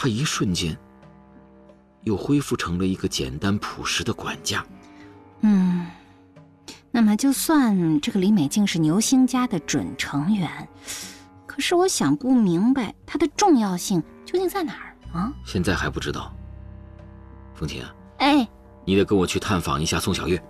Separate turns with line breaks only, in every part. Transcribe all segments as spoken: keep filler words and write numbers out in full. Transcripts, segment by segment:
他一瞬间又恢复成了一个简单朴实的管家。
嗯，那么就算这个李美静是牛星家的准成员，可是我想不明白它的重要性究竟在哪儿呢？
现在还不知道。风琴啊，
哎，
你得跟我去探访一下宋小月。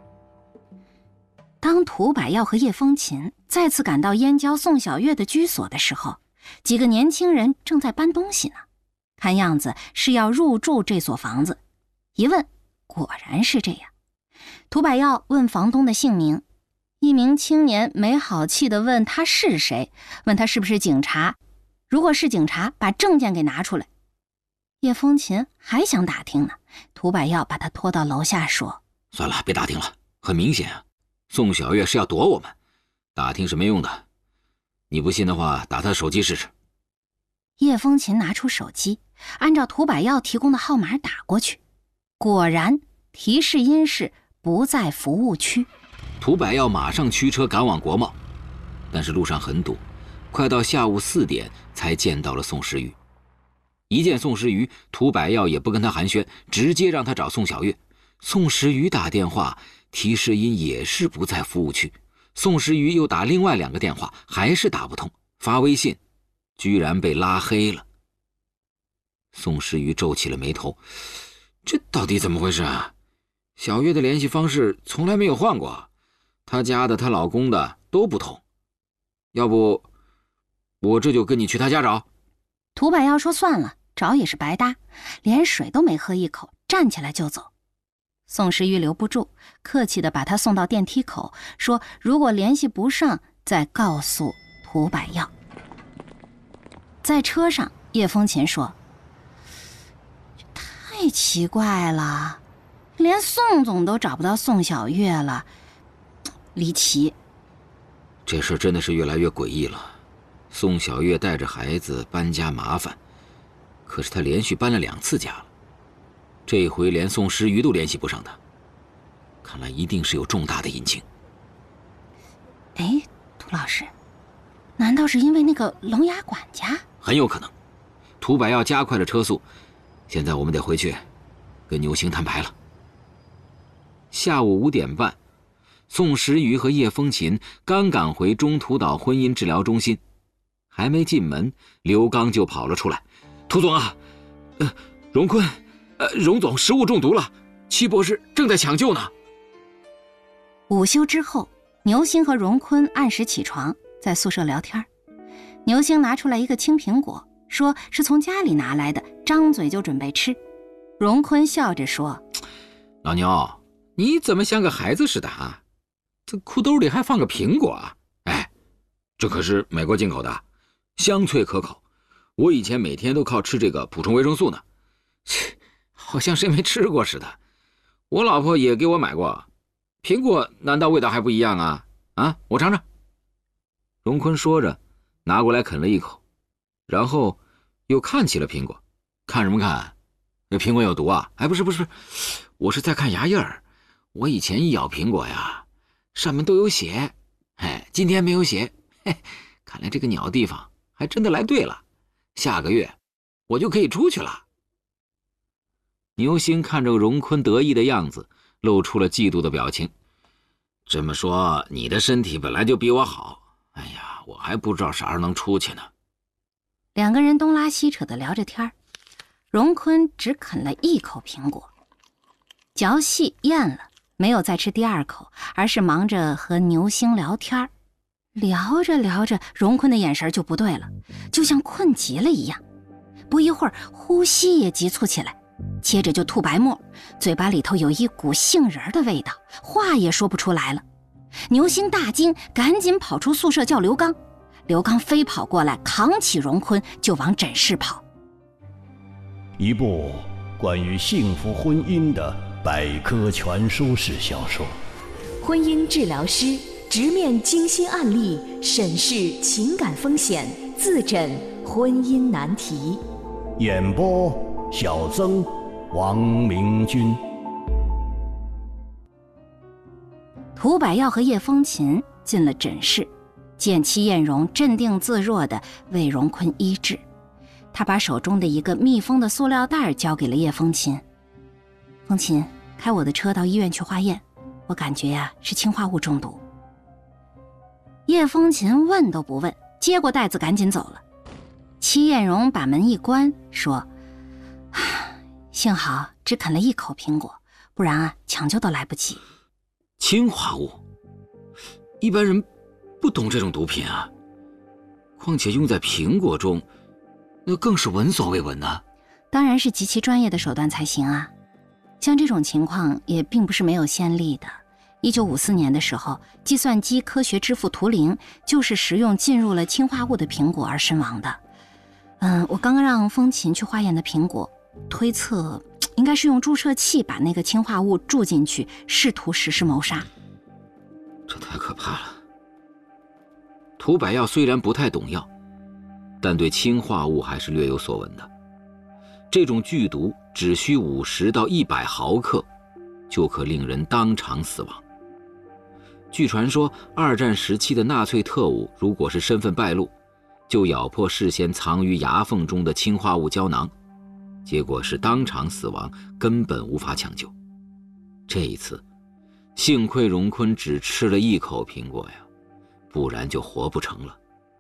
当涂百耀和叶风琴再次赶到燕郊宋小月的居所的时候，几个年轻人正在搬东西呢，看样子是要入住这所房子。一问，果然是这样。涂百耀问房东的姓名，一名青年没好气地问他是谁，问他是不是警察，如果是警察，把证件给拿出来。叶风琴还想打听呢，涂百耀把他拖到楼下说：
算了，别打听了，很明显啊，宋小月是要躲我们，打听是没用的。你不信的话，打他手机试试。
叶风琴拿出手机，按照涂百耀提供的号码打过去，果然提示音是不在服务区。
涂百耀马上驱车赶往国贸，但是路上很堵，快到下午四点才见到了宋时瑜。一见宋时瑜，涂百耀也不跟他寒暄，直接让他找宋小月。宋时瑜打电话，提示音也是不在服务区。宋时瑜又打另外两个电话，还是打不通，发微信居然被拉黑了。宋时瑜皱起了眉头，这到底怎么回事啊？小月的联系方式从来没有换过，她家的她老公的都不同。要不我这就跟你去她家找。
涂百耀说算了，找也是白搭，连水都没喝一口，站起来就走。宋时瑜留不住，客气地把他送到电梯口，说如果联系不上再告诉涂百耀。在车上，叶风琴说：太奇怪了，连宋总都找不到宋小月了，离奇。
这事真的是越来越诡异了。宋小月带着孩子搬家麻烦，可是她连续搬了两次家了，这回连宋时瑜都联系不上她，看来一定是有重大的隐情。
哎，涂老师，难道是因为那个聋哑管家？
很有可能。涂百耀加快了车速，现在我们得回去跟牛星摊牌了。下午五点半，宋时瑜和叶风琴刚赶回中途岛婚姻治疗中心，还没进门，刘刚就跑了出来：涂总啊，呃，荣坤，呃，荣总食物中毒了，戚博士正在抢救呢。
午休之后，牛星和荣坤按时起床，在宿舍聊天。牛星拿出来一个青苹果，说是从家里拿来的，张嘴就准备吃。荣坤笑着说：
老牛，你怎么像个孩子似的啊？这裤兜里还放个苹果啊？哎，这可是美国进口的，香脆可口，我以前每天都靠吃这个补充维生素呢。切，好像谁没吃过似的。我老婆也给我买过，苹果难道味道还不一样啊？啊，我尝尝。荣坤说着拿过来啃了一口，然后又看起了苹果。看什么看？这苹果有毒啊？哎，不是不是，我是在看牙印儿。我以前一咬苹果呀，上面都有血，哎，今天没有血，嘿，看来这个鸟地方还真的来对了，下个月我就可以出去了。牛星看着荣坤得意的样子，露出了嫉妒的表情。这么说，你的身体本来就比我好，哎呀，我还不知道啥时候能出去呢。
两个人东拉西扯地聊着天，荣坤只啃了一口苹果，嚼细咽了，没有再吃第二口，而是忙着和牛星聊天。聊着聊着，荣坤的眼神就不对了，就像困极了一样，不一会儿呼吸也急促起来，接着就吐白沫，嘴巴里头有一股杏仁的味道，话也说不出来了。牛星大惊，赶紧跑出宿舍叫刘刚。刘刚飞跑过来，扛起荣坤就往诊室跑。
一部关于幸福婚姻的百科全书式小说，
婚姻治疗师直面精心案例，审视情感风险，自诊婚姻难题。
演播小曾、王明君。
涂百耀和叶风琴进了诊室，见戚艳荣镇定自若地为荣坤医治。 他把手中的一个密封的塑料袋交给了叶风琴。风琴，开我的车到医院去化验，我感觉呀、啊、是氰化物中毒。叶风琴问都不问，接过袋子赶紧走了。戚艳荣把门一关，说：幸好只啃了一口苹果，不然啊抢救都来不及。
氰化物，一般人不懂这种毒品啊，况且用在苹果中，那更是闻所未闻呢。
当然是极其专业的手段才行啊。像这种情况也并不是没有先例的。一九五四年的时候，计算机科学之父图灵就是食用进入了氰化物的苹果而身亡的。嗯，我刚刚让风琴去化验的苹果，推测应该是用注射器把那个氰化物注进去，试图实施谋杀。
这太可怕了。涂百耀虽然不太懂药，但对氰化物还是略有所闻的。这种剧毒只需五十到一百毫克，就可令人当场死亡。据传说，二战时期的纳粹特务如果是身份败露，就咬破事先藏于牙缝中的氰化物胶囊，结果是当场死亡，根本无法抢救。这一次，幸亏荣坤只吃了一口苹果呀，不然就活不成了。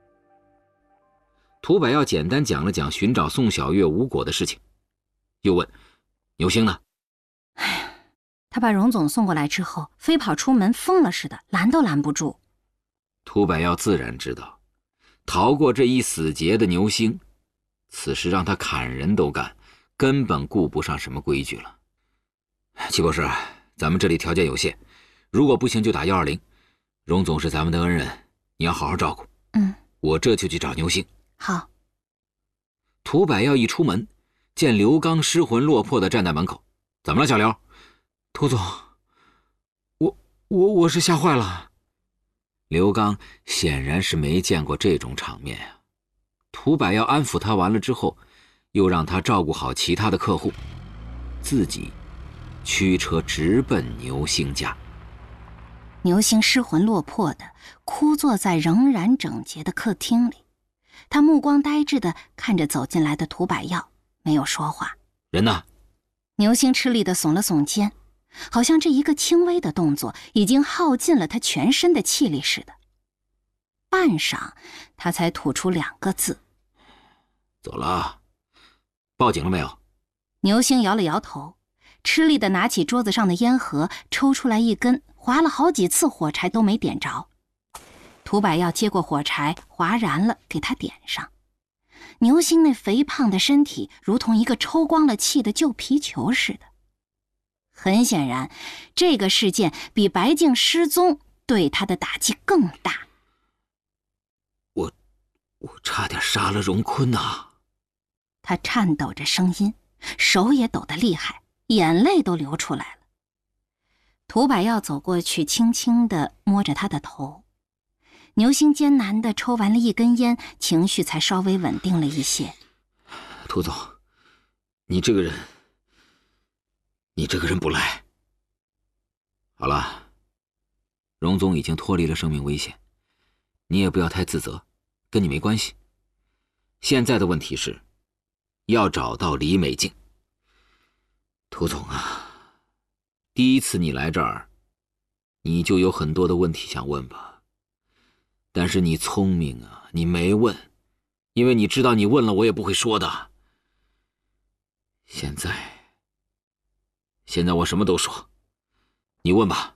涂百耀简单讲了讲寻找宋小月无果的事情，又问：牛星呢？
哎呀，他把荣总送过来之后，飞跑出门，疯了似的，拦都拦不住。
涂百耀自然知道，逃过这一死劫的牛星，此时让他砍人都干，根本顾不上什么规矩了。戚博士，咱们这里条件有限，如果不行就打一二零。荣总是咱们的恩人，你要好好照顾。
嗯，
我这就去找牛星。
好。
涂百耀一出门，见刘刚失魂落魄地站在门口。怎么了，小刘？涂总，我我我是吓坏了。刘刚显然是没见过这种场面呀、啊。涂百耀安抚他完了之后，又让他照顾好其他的客户，自己驱车直奔牛星家。
牛星失魂落魄的枯坐在仍然整洁的客厅里，他目光呆滞地看着走进来的涂百耀，没有说话。
人呢？
牛星吃力地耸了耸肩，好像这一个轻微的动作已经耗尽了他全身的气力似的。半晌，他才吐出两个字：
走了。报警了没有？
牛星摇了摇头，吃力地拿起桌子上的烟盒，抽出来一根，划了好几次火柴都没点着。涂百耀接过火柴，划燃了，给他点上。牛星那肥胖的身体如同一个抽光了气的旧皮球似的。很显然，这个事件比白净失踪对他的打击更大。
我我差点杀了荣坤啊！
他颤抖着声音，手也抖得厉害，眼泪都流出来了。涂百耀走过去，轻轻地摸着他的头。牛星艰难地抽完了一根烟，情绪才稍微稳定了一些。
涂总，你这个人，你这个人不赖。好了，荣总已经脱离了生命危险，你也不要太自责，跟你没关系。现在的问题是，要找到李美静。涂总啊，第一次你来这儿，你就有很多的问题想问吧？但是你聪明啊，你没问，因为你知道你问了我也不会说的。现在，现在我什么都说，你问吧。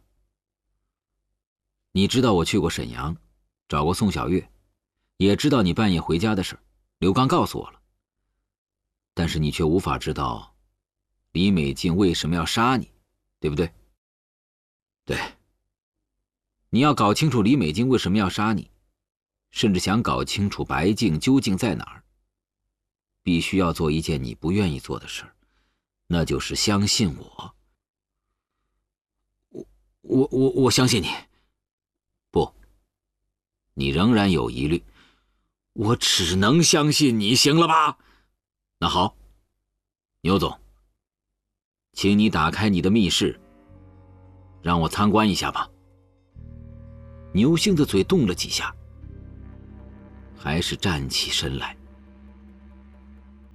你知道我去过沈阳，找过宋小月，也知道你半夜回家的事，刘刚告诉我了。但是你却无法知道李美静为什么要杀你，对不对？对。你要搞清楚李美静为什么要杀你，甚至想搞清楚白净究竟在哪儿，必须要做一件你不愿意做的事，那就是相信我。我我我我相信你。不，你仍然有疑虑，我只能相信你，行了吧？那好，牛总，请你打开你的密室，让我参观一下吧。牛星的嘴动了几下，还是站起身来。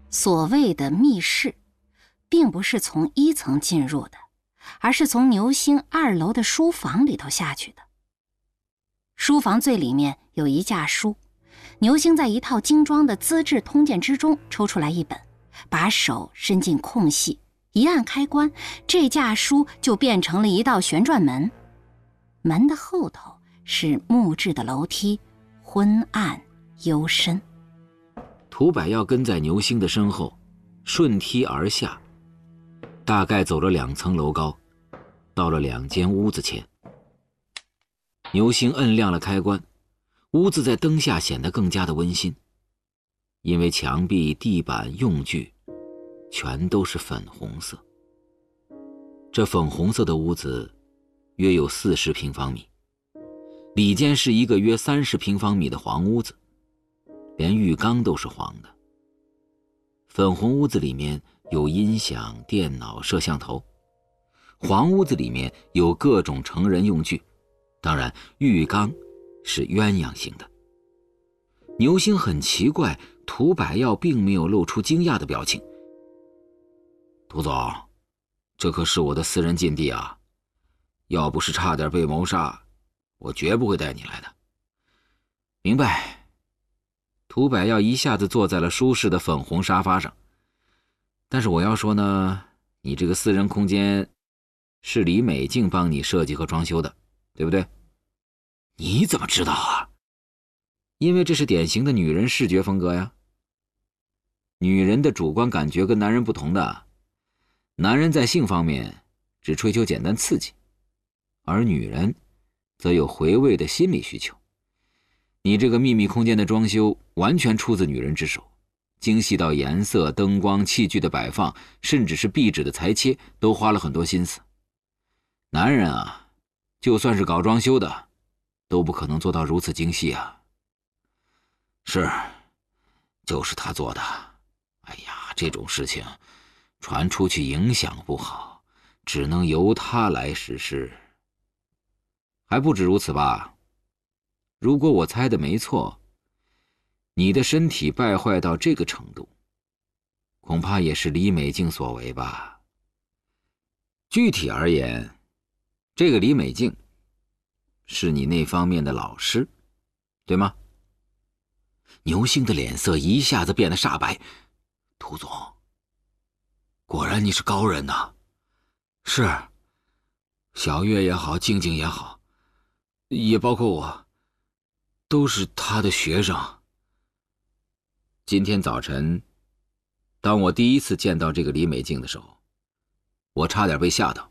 所谓的密室，并不是从一层进入的，而是从牛星二楼的书房里头下去的。书房最里面有一架书，牛星在一套精装的《资治通鉴》之中抽出来一本，把手伸进空隙，一按开关，这架书就变成了一道旋转门。门的后头是木质的楼梯，昏暗幽深。
涂百耀跟在牛星的身后，顺梯而下，大概走了两层楼高，到了两间屋子前。牛星摁亮了开关，屋子在灯下显得更加的温馨，因为墙壁、地板、用具全都是粉红色。这粉红色的屋子约有四十平方米，里间是一个约三十平方米的黄屋子，连浴缸都是黄的。粉红屋子里面有音响、电脑、摄像头，黄屋子里面有各种成人用具，当然浴缸是鸳鸯型的。牛星很奇怪，涂百耀并没有露出惊讶的表情。涂总，这可是我的私人禁地啊，要不是差点被谋杀，我绝不会带你来的。明白。涂百耀一下子坐在了舒适的粉红沙发上。但是我要说呢，你这个私人空间是李美静帮你设计和装修的，对不对？你怎么知道啊？因为这是典型的女人视觉风格呀。女人的主观感觉跟男人不同的，男人在性方面只追求简单刺激，而女人则有回味的心理需求。你这个秘密空间的装修完全出自女人之手，精细到颜色、灯光、器具的摆放，甚至是壁纸的裁切，都花了很多心思。男人啊，就算是搞装修的，都不可能做到如此精细啊。是，就是他做的。哎呀，这种事情传出去影响不好，只能由他来实施。还不止如此吧？如果我猜的没错，你的身体败坏到这个程度，恐怕也是李美静所为吧。具体而言，这个李美静是你那方面的老师，对吗？牛星的脸色一下子变得煞白。涂总，果然你是高人呐。是，小月也好，静静也好，也包括我，都是他的学生。今天早晨，当我第一次见到这个李美静的时候，我差点被吓到。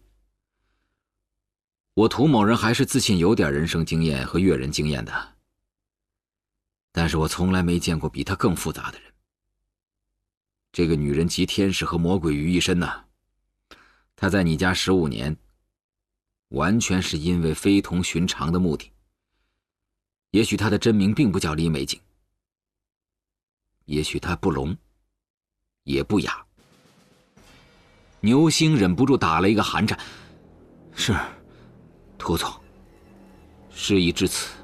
我涂某人还是自信有点人生经验和阅人经验的，但是我从来没见过比她更复杂的人。这个女人集天使和魔鬼于一身呐，她在你家十五年，完全是因为非同寻常的目的。也许她的真名并不叫李美静，也许她不聋，也不哑。牛星忍不住打了一个寒颤。是，涂总，事已至此，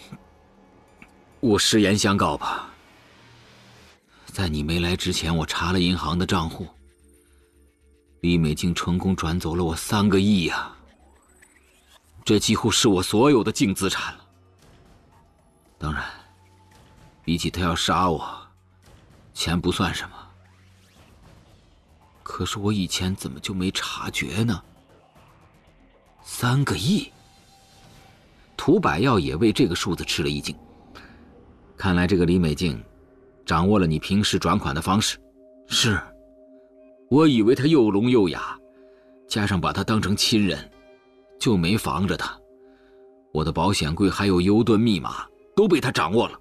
我实言相告吧。在你没来之前，我查了银行的账户，李美静成功转走了我三个亿呀！这几乎是我所有的净资产了。当然，比起她要杀我，钱不算什么。可是我以前怎么就没察觉呢？三个亿！涂百耀也为这个数字吃了一惊。看来这个李美静掌握了你平时转款的方式。是，我以为他又聋又哑，加上把他当成亲人，就没防着他。我的保险柜还有尤顿密码都被他掌握了。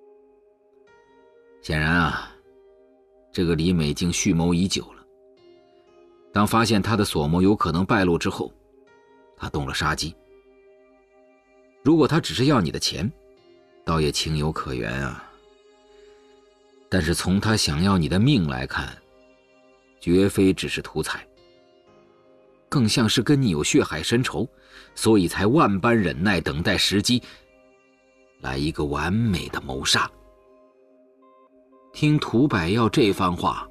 显然啊，这个李美静蓄谋已久了。当发现他的所谋有可能败露之后，他动了杀机。如果他只是要你的钱，倒也情有可原啊。但是从他想要你的命来看，绝非只是图财，更像是跟你有血海深仇，所以才万般忍耐，等待时机，来一个完美的谋杀。听涂百耀这番话，